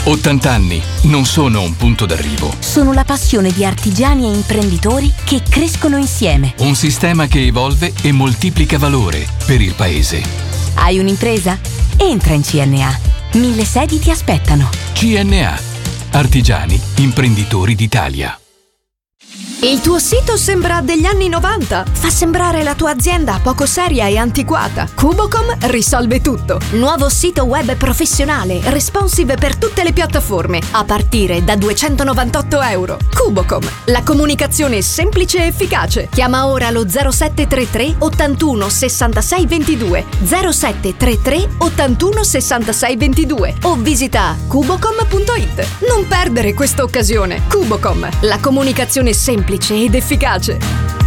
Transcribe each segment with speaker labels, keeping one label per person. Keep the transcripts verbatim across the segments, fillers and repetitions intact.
Speaker 1: ottanta anni non sono un punto d'arrivo.
Speaker 2: Sono la passione di artigiani e imprenditori che crescono insieme.
Speaker 1: Un sistema che evolve e moltiplica valore per il paese.
Speaker 2: Hai un'impresa? Entra in C N A. Mille sedi ti aspettano.
Speaker 1: C N A. Artigiani, imprenditori d'Italia.
Speaker 3: Il tuo sito sembra degli anni novanta. Fa sembrare la tua azienda poco seria e antiquata. Cubocom risolve tutto. Nuovo sito web professionale, responsive per tutte le piattaforme, a partire da duecentonovantotto euro. Cubocom, la comunicazione semplice e efficace. Chiama ora lo zero sette tre tre ottantuno sessantasei ventidue, zero sette tre tre ottantuno sessantasei ventidue o visita cubocom punto it. Non perdere questa occasione. Cubocom, la comunicazione semplice ed efficace.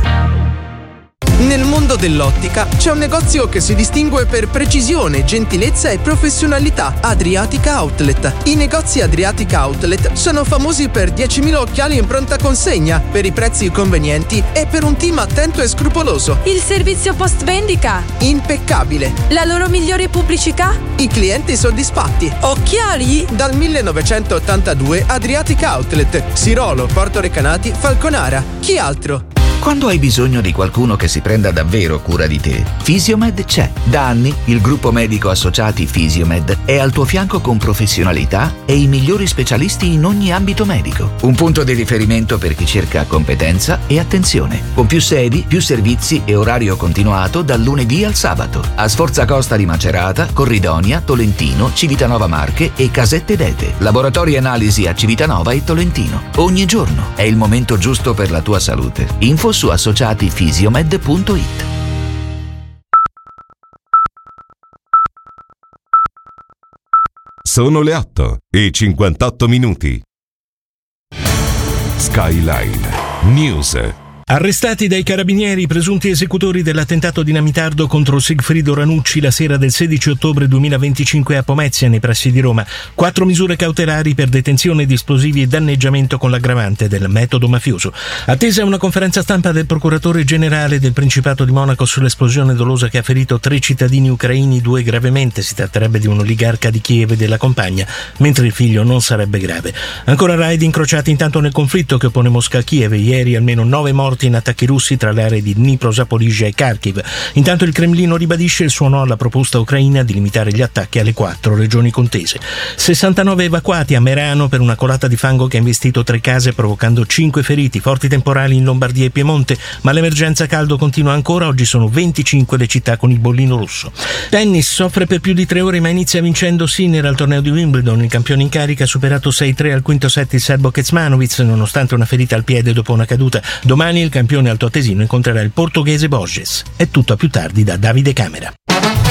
Speaker 4: Nel mondo dell'ottica c'è un negozio che si distingue per precisione, gentilezza e professionalità: Adriatica Outlet. I negozi Adriatica Outlet sono famosi per diecimila occhiali in pronta consegna, per i prezzi convenienti e per un team attento e scrupoloso.
Speaker 5: Il servizio post vendita?
Speaker 4: Impeccabile.
Speaker 5: La loro migliore pubblicità?
Speaker 4: I clienti soddisfatti.
Speaker 5: Occhiali?
Speaker 4: Dal millenovecentottantadue Adriatica Outlet, Sirolo, Porto Recanati, Falconara. Chi altro?
Speaker 6: Quando hai bisogno di qualcuno che si prenda davvero cura di te, Fisiomed c'è. Da anni il gruppo medico associati Fisiomed è al tuo fianco con professionalità e i migliori specialisti in ogni ambito medico. Un punto di riferimento per chi cerca competenza e attenzione. Con più sedi, più servizi e orario continuato dal lunedì al sabato. A Sforza Costa di Macerata, Corridonia, Tolentino, Civitanova Marche e Casette d'Ete. Laboratori analisi a Civitanova e Tolentino. Ogni giorno è il momento giusto per la tua salute. Info su associati fisiomed punto it.
Speaker 7: Sono le otto e cinquantotto minuti. Skyline News.
Speaker 8: Arrestati dai carabinieri i presunti esecutori dell'attentato dinamitardo contro Sigfrido Ranucci la sera del sedici ottobre duemilaventicinque a Pomezia, nei pressi di Roma. Quattro misure cautelari per detenzione di esplosivi e danneggiamento con l'aggravante del metodo mafioso. Attesa una conferenza stampa del procuratore generale del Principato di Monaco sull'esplosione dolosa che ha ferito tre cittadini ucraini, due gravemente. Si tratterebbe di un oligarca di Kiev e della compagna, mentre il figlio non sarebbe grave. Ancora raid incrociati intanto nel conflitto che oppone Mosca a Kiev. Ieri almeno nove morti in attacchi russi tra le aree di Dnipro, Zaporizhzhia e Kharkiv. Intanto il Cremlino ribadisce il suo no alla proposta ucraina di limitare gli attacchi alle quattro regioni contese. sessantanove evacuati a Merano per una colata di fango che ha investito tre case provocando cinque feriti. Forti temporali in Lombardia e Piemonte, ma l'emergenza caldo continua ancora. Oggi sono venticinque le città con il bollino rosso. Tennis, soffre per più di tre ore ma inizia vincendo Sinner al torneo di Wimbledon. Il campione in carica ha superato sei tre al quinto set il serbo Kecmanovic nonostante una ferita al piede dopo una caduta. Domani il campione altoatesino incontrerà il portoghese Borges. È tutto, a più tardi da Davide Camera.